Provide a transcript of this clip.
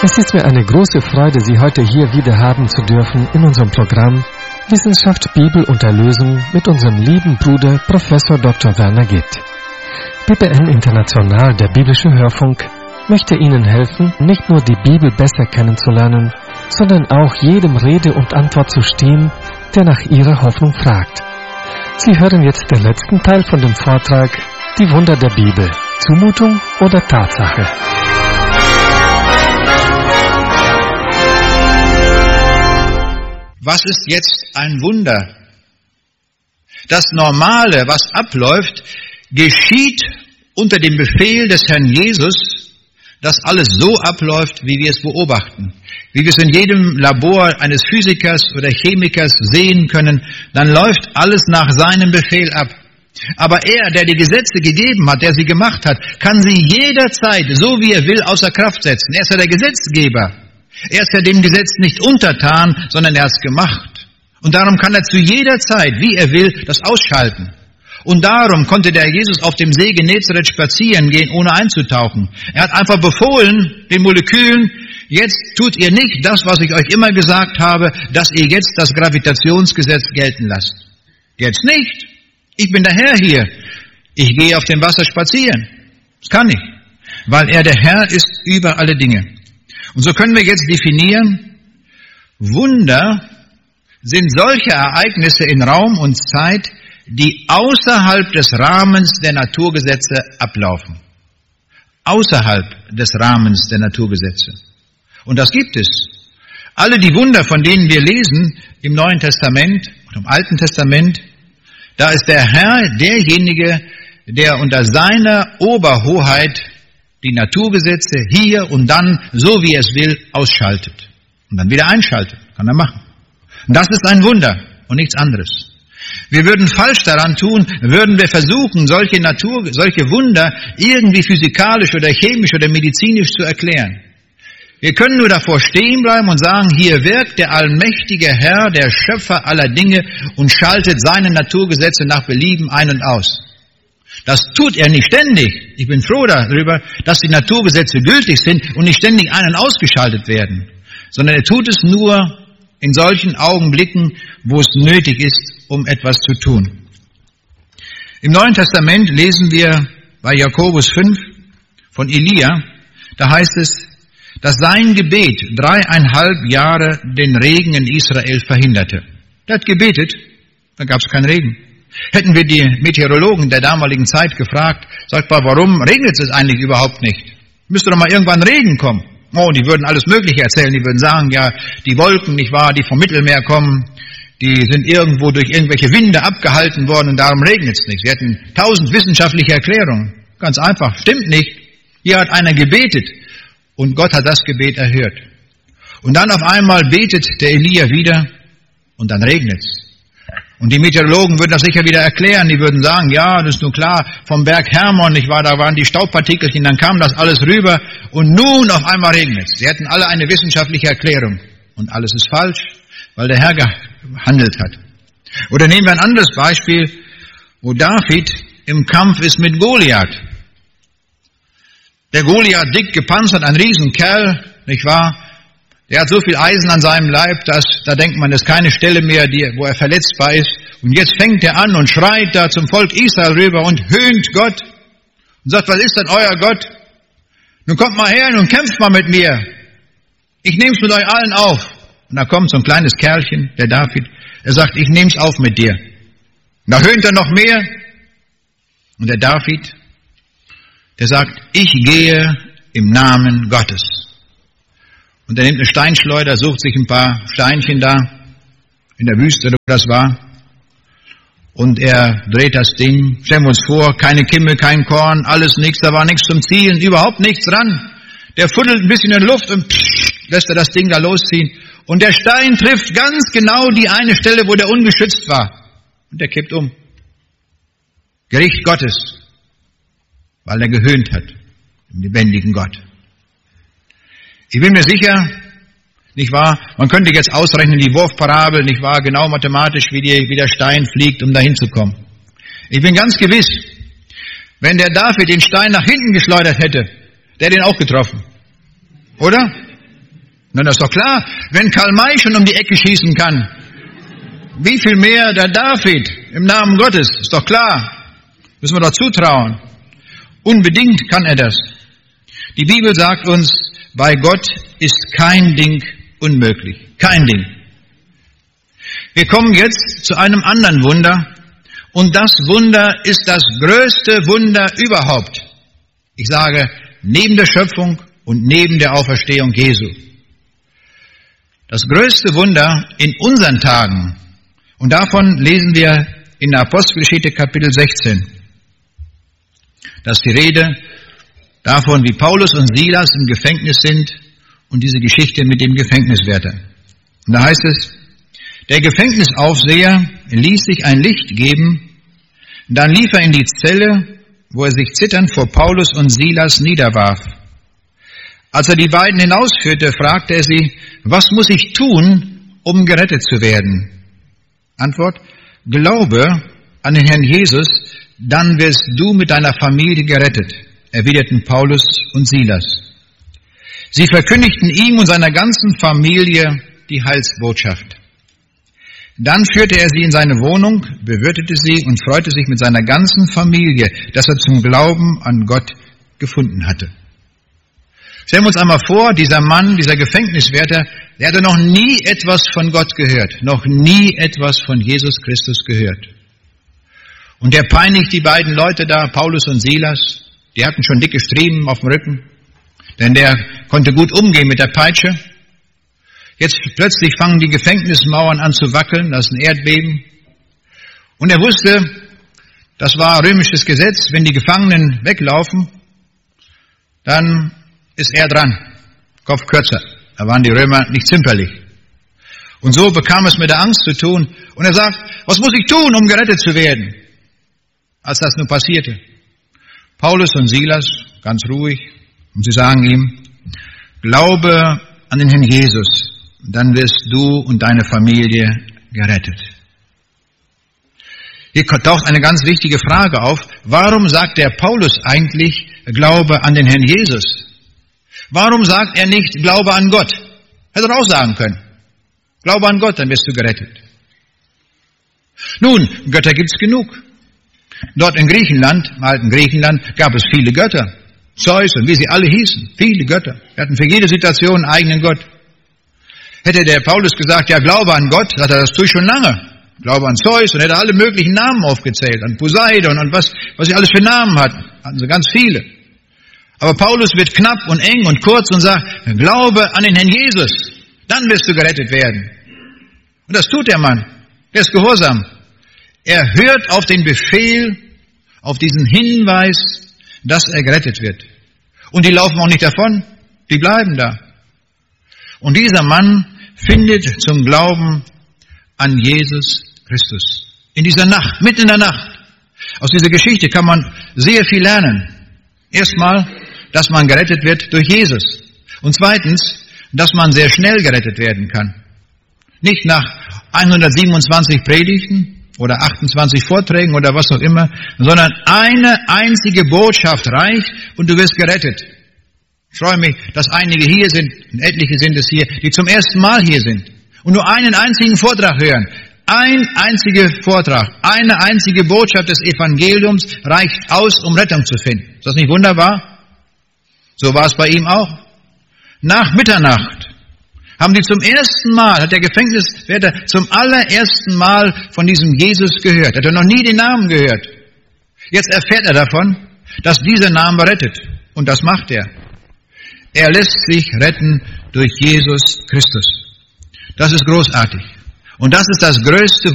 Es ist mir eine große Freude, Sie heute hier wieder haben zu dürfen in unserem Programm Wissenschaft, Bibel und Erlösung mit unserem lieben Bruder Professor Dr. Werner Gitt. BBM International, der biblische Hörfunk, möchte Ihnen helfen, nicht nur die Bibel besser kennenzulernen, sondern auch jedem Rede und Antwort zu stehen, der nach Ihrer Hoffnung fragt. Sie hören jetzt den letzten Teil von dem Vortrag Die Wunder der Bibel. Zumutung oder Tatsache? Was ist jetzt ein Wunder? Das Normale, was abläuft, geschieht unter dem Befehl des Herrn Jesus, dass alles so abläuft, wie wir es beobachten. Wie wir es in jedem Labor eines Physikers oder Chemikers sehen können, dann läuft alles nach seinem Befehl ab. Aber er, der die Gesetze gegeben hat, der sie gemacht hat, kann sie jederzeit, so wie er will, außer Kraft setzen. Er ist ja der Gesetzgeber. Er ist ja dem Gesetz nicht untertan, sondern er hat es gemacht. Und darum kann er zu jeder Zeit, wie er will, das ausschalten. Und darum konnte der Jesus auf dem See Genezareth spazieren gehen, ohne einzutauchen. Er hat einfach befohlen, den Molekülen, jetzt tut ihr nicht das, was ich euch immer gesagt habe, dass ihr jetzt das Gravitationsgesetz gelten lasst. Jetzt nicht. Ich bin der Herr hier. Ich gehe auf dem Wasser spazieren. Das kann ich. Weil er der Herr ist über alle Dinge. Und so können wir jetzt definieren, Wunder sind solche Ereignisse in Raum und Zeit, die außerhalb des Rahmens der Naturgesetze ablaufen. Außerhalb des Rahmens der Naturgesetze. Und das gibt es. Alle die Wunder, von denen wir lesen im Neuen Testament und im Alten Testament, da ist der Herr derjenige, der unter seiner Oberhoheit die Naturgesetze hier und dann, so wie er es will, ausschaltet. Und dann wieder einschaltet. Kann er machen. Und das ist ein Wunder und nichts anderes. Wir würden falsch daran tun, würden wir versuchen, solche Wunder irgendwie physikalisch oder chemisch oder medizinisch zu erklären. Wir können nur davor stehen bleiben und sagen, hier wirkt der allmächtige Herr, der Schöpfer aller Dinge und schaltet seine Naturgesetze nach Belieben ein und aus. Das tut er nicht ständig. Ich bin froh darüber, dass die Naturgesetze gültig sind und nicht ständig ein- und ausgeschaltet werden. Sondern er tut es nur in solchen Augenblicken, wo es nötig ist, um etwas zu tun. Im Neuen Testament lesen wir bei Jakobus 5 von Elia, da heißt es, dass sein Gebet 3,5 Jahre den Regen in Israel verhinderte. Er hat gebetet, dann gab es keinen Regen. Hätten wir die Meteorologen der damaligen Zeit gefragt, sagt mal, warum regnet es eigentlich überhaupt nicht? Müsste doch mal irgendwann Regen kommen. Oh, die würden alles Mögliche erzählen. Die würden sagen, ja, die Wolken, nicht wahr, die vom Mittelmeer kommen, die sind irgendwo durch irgendwelche Winde abgehalten worden und darum regnet es nicht. Sie hätten 1000 wissenschaftliche Erklärungen. Ganz einfach, stimmt nicht. Hier hat einer gebetet und Gott hat das Gebet erhört. Und dann auf einmal betet der Elia wieder und dann regnet es. Und die Meteorologen würden das sicher wieder erklären. Die würden sagen, ja, das ist nur klar, vom Berg Hermon, nicht wahr, da waren die Staubpartikelchen, dann kam das alles rüber und nun auf einmal regnet es. Sie hätten alle eine wissenschaftliche Erklärung. Und alles ist falsch, weil der Herr gehandelt hat. Oder nehmen wir ein anderes Beispiel, wo David im Kampf ist mit Goliath. Der Goliath, dick gepanzert, ein Riesenkerl, nicht wahr? Er hat so viel Eisen an seinem Leib, dass da denkt man, das ist keine Stelle mehr, wo er verletzbar ist. Und jetzt fängt er an und schreit da zum Volk Israel rüber und höhnt Gott und sagt, was ist denn euer Gott? Nun kommt mal her und kämpft mal mit mir. Ich nehm's mit euch allen auf. Und da kommt so ein kleines Kerlchen, der David, er sagt, ich nehm's auf mit dir. Und da höhnt er noch mehr. Und der David, der sagt, ich gehe im Namen Gottes. Und er nimmt eine Steinschleuder, sucht sich ein paar Steinchen da, in der Wüste, wo das war. Und er dreht das Ding, stellen wir uns vor, keine Kimme, kein Korn, alles nichts, da war nichts zum Zielen, überhaupt nichts dran. Der fuddelt ein bisschen in der Luft und lässt er das Ding da losziehen. Und der Stein trifft ganz genau die eine Stelle, wo der ungeschützt war. Und der kippt um. Gericht Gottes, weil er gehöhnt hat, den lebendigen Gott. Ich bin mir sicher, nicht wahr, man könnte jetzt ausrechnen, die Wurfparabel, nicht wahr, genau mathematisch, wie der Stein fliegt, um dahin zu kommen. Ich bin ganz gewiss, wenn der David den Stein nach hinten geschleudert hätte, der hätte ihn auch getroffen. Oder? Na, das ist doch klar, wenn Karl May schon um die Ecke schießen kann, wie viel mehr der David im Namen Gottes, ist doch klar. Müssen wir doch zutrauen. Unbedingt kann er das. Die Bibel sagt uns, bei Gott ist kein Ding unmöglich. Kein Ding. Wir kommen jetzt zu einem anderen Wunder. Und das Wunder ist das größte Wunder überhaupt. Ich sage, neben der Schöpfung und neben der Auferstehung Jesu. Das größte Wunder in unseren Tagen. Und davon lesen wir in der Apostelgeschichte Kapitel 16. Das ist die Rede davon, wie Paulus und Silas im Gefängnis sind und diese Geschichte mit dem Gefängniswärter. Und da heißt es, der Gefängnisaufseher ließ sich ein Licht geben, dann lief er in die Zelle, wo er sich zitternd vor Paulus und Silas niederwarf. Als er die beiden hinausführte, fragte er sie, was muss ich tun, um gerettet zu werden? Antwort, glaube an den Herrn Jesus, dann wirst du mit deiner Familie gerettet, erwiderten Paulus und Silas. Sie verkündigten ihm und seiner ganzen Familie die Heilsbotschaft. Dann führte er sie in seine Wohnung, bewirtete sie und freute sich mit seiner ganzen Familie, dass er zum Glauben an Gott gefunden hatte. Stellen wir uns einmal vor, dieser Mann, dieser Gefängniswärter, der hatte noch nie etwas von Gott gehört, noch nie etwas von Jesus Christus gehört. Und der peinigt die beiden Leute da, Paulus und Silas, die hatten schon dicke Striemen auf dem Rücken, denn der konnte gut umgehen mit der Peitsche. Jetzt plötzlich fangen die Gefängnismauern an zu wackeln, das ist ein Erdbeben. Und er wusste, das war römisches Gesetz, wenn die Gefangenen weglaufen, dann ist er dran, Kopf kürzer. Da waren die Römer nicht zimperlich. Und so bekam es mit der Angst zu tun. Und er sagt, was muss ich tun, um gerettet zu werden? Als das nun passierte. Paulus und Silas, ganz ruhig, und sie sagen ihm, glaube an den Herrn Jesus, dann wirst du und deine Familie gerettet. Hier taucht eine ganz wichtige Frage auf. Warum sagt der Paulus eigentlich, glaube an den Herrn Jesus? Warum sagt er nicht, glaube an Gott? Hätte er auch sagen können. Glaube an Gott, dann wirst du gerettet. Nun, Götter gibt's genug. Dort in Griechenland, im alten Griechenland, gab es viele Götter. Zeus und wie sie alle hießen. Viele Götter. Wir hatten für jede Situation einen eigenen Gott. Hätte der Paulus gesagt, ja, glaube an Gott, sagt er, das tue ich schon lange. Glaube an Zeus und hätte alle möglichen Namen aufgezählt. An Poseidon und was sie alles für Namen hatten. Hatten sie ganz viele. Aber Paulus wird knapp und eng und kurz und sagt, glaube an den Herrn Jesus, dann wirst du gerettet werden. Und das tut der Mann. Der ist gehorsam. Er hört auf den Befehl, auf diesen Hinweis, dass er gerettet wird. Und die laufen auch nicht davon, die bleiben da. Und dieser Mann findet zum Glauben an Jesus Christus. In dieser Nacht, mitten in der Nacht. Aus dieser Geschichte kann man sehr viel lernen. Erstmal, dass man gerettet wird durch Jesus. Und zweitens, dass man sehr schnell gerettet werden kann. Nicht nach 127 Predigten oder 28 Vorträgen oder was auch immer, sondern eine einzige Botschaft reicht und du wirst gerettet. Ich freue mich, dass einige hier sind, und etliche sind es hier, die zum ersten Mal hier sind und nur einen einzigen Vortrag hören. Ein einziger Vortrag, eine einzige Botschaft des Evangeliums reicht aus, um Rettung zu finden. Ist das nicht wunderbar? So war es bei ihm auch. Nach Mitternacht haben die zum ersten Mal, hat der Gefängniswärter zum allerersten Mal von diesem Jesus gehört. Er hat noch nie den Namen gehört. Jetzt erfährt er davon, dass dieser Name rettet. Und das macht er. Er lässt sich retten durch Jesus Christus. Das ist großartig. Und das ist das größte